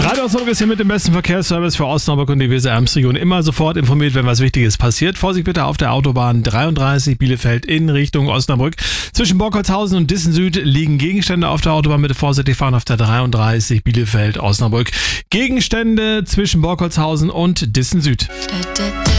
Radio Osnabrück ist hier mit dem besten Verkehrsservice für Osnabrück und die Weser-Ems-Region. Immer sofort informiert, wenn was Wichtiges passiert. Vorsicht bitte auf der Autobahn 33 Bielefeld in Richtung Osnabrück. Zwischen Borkholzhausen und Dissen Süd liegen Gegenstände auf der Autobahn. Bitte vorsichtig fahren auf der 33 Bielefeld Osnabrück. Gegenstände zwischen Borkholzhausen und Dissen Süd.